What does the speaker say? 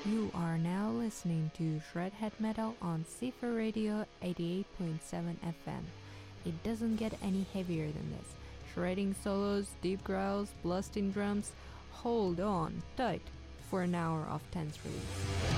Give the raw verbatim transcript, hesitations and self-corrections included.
You are now listening to Shredhead Metal on Sefer Radio eighty-eight point seven F M. It doesn't get any heavier than this. Shredding solos, deep growls, blasting drums. Hold on tight for an hour of tense release.